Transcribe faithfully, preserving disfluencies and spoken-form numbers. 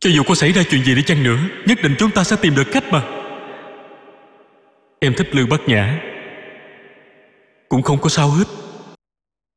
Cho dù có xảy ra chuyện gì đi chăng nữa, nhất định chúng ta sẽ tìm được cách mà. Em thích Lương Bát Nhã, cũng không có sao hết.